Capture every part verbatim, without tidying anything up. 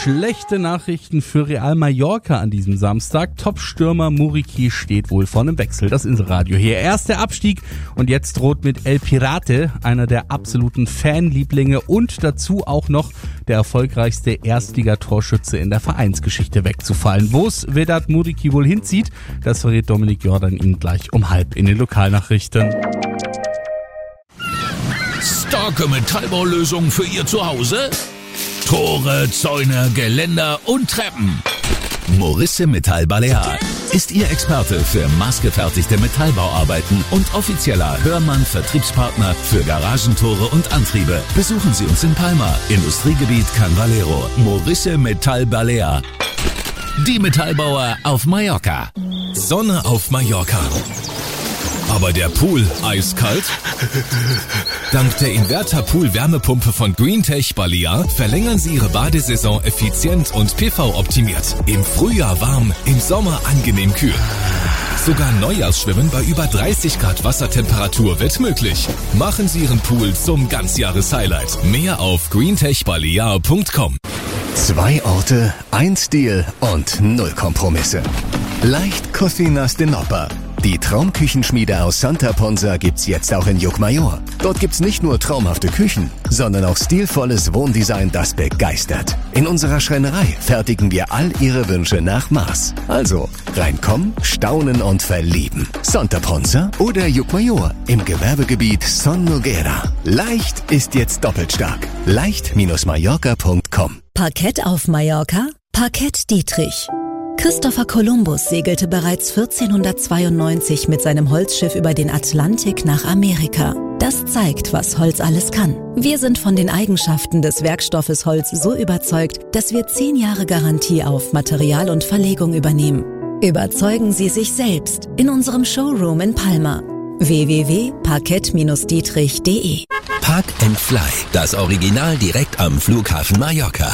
schlechte Nachrichten für Real Mallorca an diesem Samstag. Top-Stürmer Muriqi steht wohl vor einem Wechsel. Das Inselradio hier. Erst der Abstieg und jetzt droht mit El Pirate, einer der absoluten Fanlieblinge und dazu auch noch der erfolgreichste Erstligatorschütze in der Vereinsgeschichte wegzufallen. Wo es Vedat Muriqi wohl hinzieht, das verrät Dominik Jordan Ihnen gleich um halb in den Lokalnachrichten. Starke Metallbaulösungen für Ihr Zuhause? Tore, Zäune, Geländer und Treppen. Morisse Metall Balear ist Ihr Experte für maßgefertigte Metallbauarbeiten und offizieller Hörmann-Vertriebspartner für Garagentore und Antriebe. Besuchen Sie uns in Palma, Industriegebiet Can Valero. Morisse Metall Balear. Die Metallbauer auf Mallorca. Sonne auf Mallorca. Aber der Pool eiskalt? Dank der Inverter-Pool-Wärmepumpe von Greentech Balear verlängern Sie Ihre Badesaison effizient und P V-optimiert. Im Frühjahr warm, im Sommer angenehm kühl. Sogar Neujahrsschwimmen bei über dreißig Grad Wassertemperatur wird möglich. Machen Sie Ihren Pool zum Ganzjahres-Highlight. Mehr auf greentech balear punkt com. Zwei Orte, ein Stil und null Kompromisse. Leicht Cocinas de Nopper. Die Traumküchenschmiede aus Santa Ponsa gibt's jetzt auch in Llucmajor. Dort gibt's nicht nur traumhafte Küchen, sondern auch stilvolles Wohndesign, das begeistert. In unserer Schreinerei fertigen wir all Ihre Wünsche nach Maß. Also reinkommen, staunen und verlieben. Santa Ponsa oder Llucmajor im Gewerbegebiet Son Noguera. Leicht ist jetzt doppelt stark. leicht Bindestrich mallorca punkt com. Parkett auf Mallorca? Parkett Dietrich. Christopher Columbus segelte bereits vierzehnhundertzweiundneunzig mit seinem Holzschiff über den Atlantik nach Amerika. Das zeigt, was Holz alles kann. Wir sind von den Eigenschaften des Werkstoffes Holz so überzeugt, dass wir zehn Jahre Garantie auf Material und Verlegung übernehmen. Überzeugen Sie sich selbst in unserem Showroom in Palma. w w w punkt parkett Bindestrich dietrich punkt de. Park and Fly, das Original direkt am Flughafen Mallorca.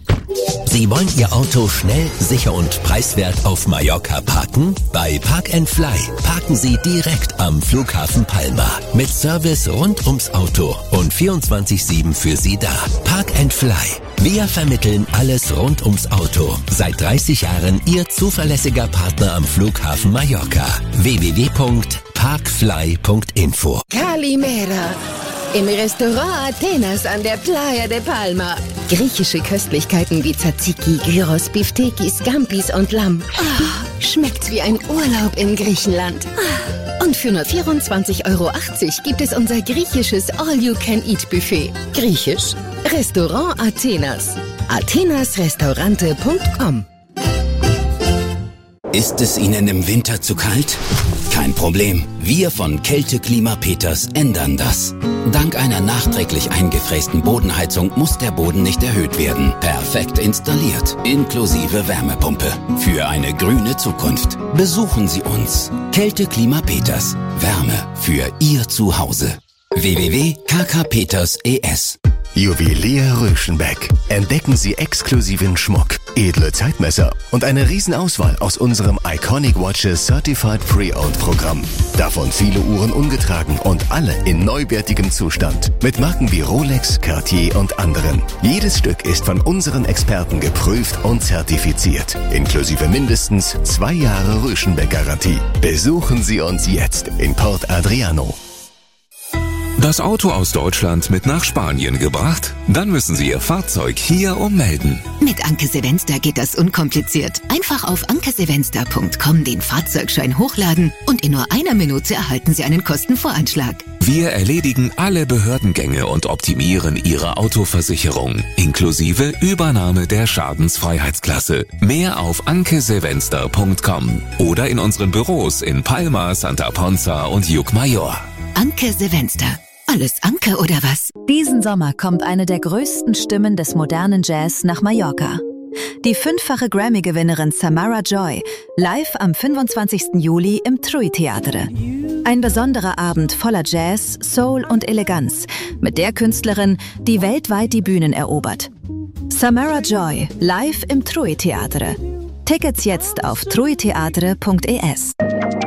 Sie wollen Ihr Auto schnell, sicher und preiswert auf Mallorca parken? Bei Park and Fly parken Sie direkt am Flughafen Palma. Mit Service rund ums Auto und vierundzwanzig sieben für Sie da. Park and Fly. Wir vermitteln alles rund ums Auto. Seit dreißig Jahren Ihr zuverlässiger Partner am Flughafen Mallorca. w w w punkt parkfly punkt info. Kalimera. Im Restaurant Athenas an der Playa de Palma. Griechische Köstlichkeiten wie Tzatziki, Gyros, Biftekis, Scampis und Lamm. Oh, schmeckt wie ein Urlaub in Griechenland. Und für nur vierundzwanzig Euro achtzig gibt es unser griechisches All-You-Can-Eat-Buffet. Griechisch? Restaurant Athenas. athenas restaurante punkt com. Ist es Ihnen im Winter zu kalt? Kein Problem. Wir von Kälteklima Peters ändern das. Dank einer nachträglich eingefrästen Bodenheizung muss der Boden nicht erhöht werden. Perfekt installiert, inklusive Wärmepumpe. Für eine grüne Zukunft. Besuchen Sie uns. Kälteklima Peters. Wärme für Ihr Zuhause. w w w punkt k k peters punkt e s. Juwelier Röschenbeck. Entdecken Sie exklusiven Schmuck, edle Zeitmesser und eine Riesenauswahl aus unserem Iconic Watches Certified Pre-Owned Programm. Davon viele Uhren ungetragen und alle in neuwertigem Zustand. Mit Marken wie Rolex, Cartier und anderen. Jedes Stück ist von unseren Experten geprüft und zertifiziert. Inklusive mindestens zwei Jahre Röschenbeck-Garantie. Besuchen Sie uns jetzt in Port Adriano. Das Auto aus Deutschland mit nach Spanien gebracht? Dann müssen Sie Ihr Fahrzeug hier ummelden. Mit Anke Sevenster geht das unkompliziert. Einfach auf anke sevenster punkt com den Fahrzeugschein hochladen und in nur einer Minute erhalten Sie einen Kostenvoranschlag. Wir erledigen alle Behördengänge und optimieren Ihre Autoversicherung, inklusive Übernahme der Schadensfreiheitsklasse. Mehr auf anke sevenster punkt com oder in unseren Büros in Palma, Santa Ponsa und Llucmajor. Anke Sevenster. Alles Anke oder was? Diesen Sommer kommt eine der größten Stimmen des modernen Jazz nach Mallorca. Die fünffache Grammy-Gewinnerin Samara Joy, live am fünfundzwanzigsten Juli im Trui Teatre. Ein besonderer Abend voller Jazz, Soul und Eleganz mit der Künstlerin, die weltweit die Bühnen erobert. Samara Joy, live im Trui Teatre. Tickets jetzt auf trui teatre punkt e s.